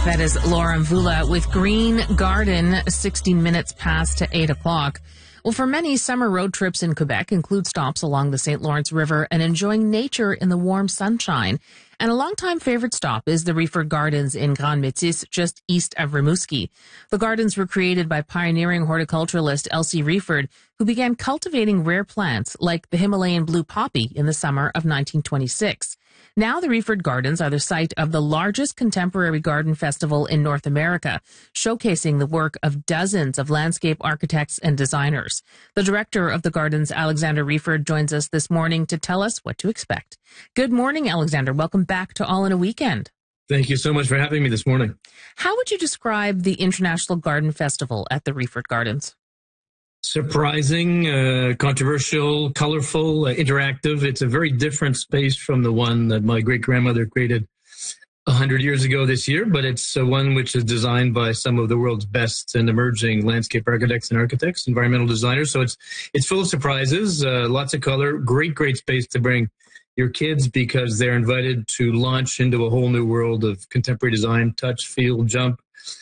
That is Laura Mvula with Green Garden, 16 minutes past to 8 o'clock. Well, for many, summer road trips in Quebec include stops along the St. Lawrence River and enjoying nature in the warm sunshine. And a longtime favorite stop is the Reeford Gardens in Grand Métis, just east of Rimouski. The gardens were created by pioneering horticulturalist Elsie Reeford, who began cultivating rare plants like the Himalayan blue poppy in the summer of 1926. Now the Reeford Gardens are the site of the largest contemporary garden festival in North America, showcasing the work of dozens of landscape architects and designers. The director of the gardens, Alexander Reeford, joins us this morning to tell us what to expect. Good morning, Alexander. Welcome back to All in a Weekend. Thank you so much for having me this morning. How would you describe the International Garden Festival at the Reeford Gardens? Surprising, controversial, colorful, interactive. It's a very different space from the one that my great-grandmother created 100 years ago this year, but it's one which is designed by some of the world's best and emerging landscape architects and architects, environmental designers. So it's full of surprises, lots of color, great space to bring your kids because they're invited to launch into a whole new world of contemporary design, touch, feel, jump,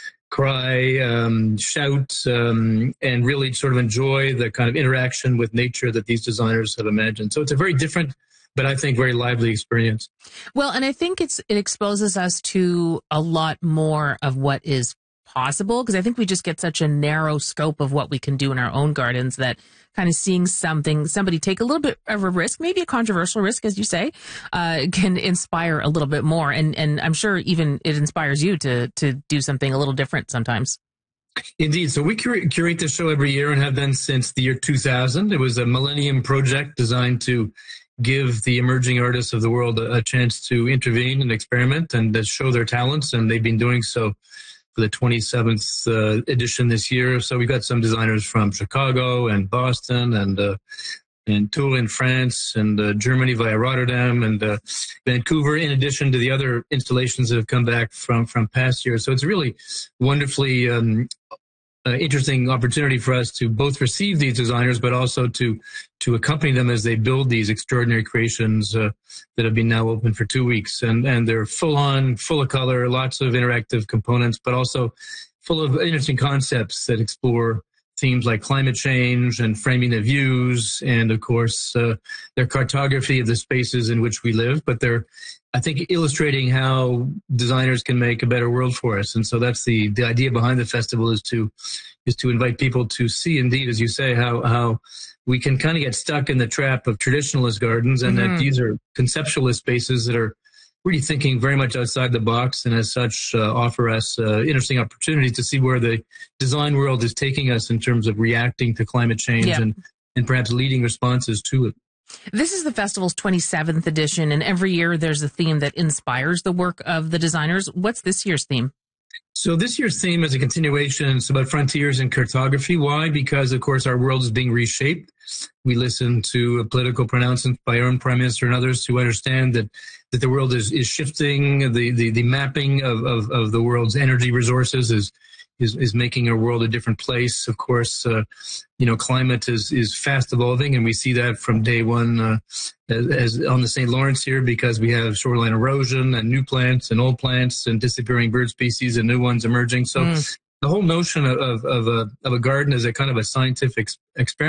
cry, shout, and really sort of enjoy the kind of interaction with nature that these designers have imagined. So it's a very different, but I think very lively experience. Well, and I think it exposes us to a lot more of what is possible, because I think we just get such a narrow scope of what we can do in our own gardens that kind of seeing somebody take a little bit of a risk, maybe a controversial risk, as you say, can inspire a little bit more. And I'm sure even it inspires you to do something a little different sometimes. Indeed. So we curate this show every year and have been since the year 2000. It was a Millennium Project designed to give the emerging artists of the world a chance to intervene and experiment and to show their talents. And they've been doing so for the 27th edition this year. So we've got some designers from Chicago and Boston and Tours in France and Germany via Rotterdam and Vancouver, in addition to the other installations that have come back from past years. So it's really wonderfully interesting opportunity for us to both receive these designers, but also to accompany them as they build these extraordinary creations that have been now open for 2 weeks. And they're full of color, lots of interactive components, but also full of interesting concepts that explore themes like climate change and framing of views, and of course, their cartography of the spaces in which we live. But they're, I think, illustrating how designers can make a better world for us. And so that's the idea behind the festival is to invite people to see, indeed, as you say, how we can kind of get stuck in the trap of traditionalist gardens, and that these are conceptualist spaces that are really thinking very much outside the box, and as such offer us interesting opportunities to see where the design world is taking us in terms of reacting to climate change and perhaps leading responses to it. This is the festival's 27th edition, and every year there's a theme that inspires the work of the designers. What's this year's theme? So this year's theme is a continuation. It's about frontiers and cartography. Why? Because, of course, our world is being reshaped. We listen to political pronouncements by our own prime minister and others to understand that the world is shifting. The mapping of the world's energy resources is making our world a different place. Of course, climate is fast evolving, and we see that from day one as on the St. Lawrence here, because we have shoreline erosion and new plants and old plants and disappearing bird species and new ones emerging. So the whole notion of a garden is a kind of a scientific experiment.